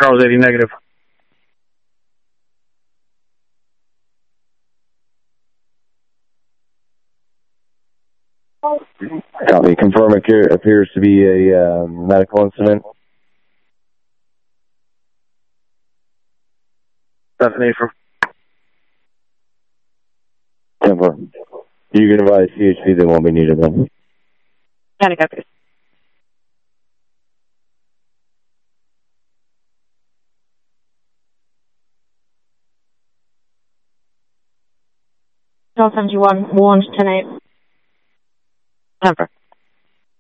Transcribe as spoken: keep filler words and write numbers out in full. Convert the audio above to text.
Charles eighty negative. Copy. Confirm it appears to be a uh, medical incident. Destination. Temper. You can advise C H P they won't be needed then. County copies. twelve seventy-one, warned ten eight. Temper.